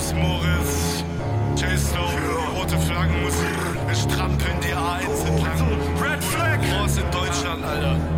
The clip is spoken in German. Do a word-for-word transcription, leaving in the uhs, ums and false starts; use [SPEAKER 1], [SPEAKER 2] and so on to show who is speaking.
[SPEAKER 1] Chris Morris, Jay Stone, rote Flaggenmusik. Wir strampeln die A eins entlang. Red Flag! Groß in Deutschland, Alter.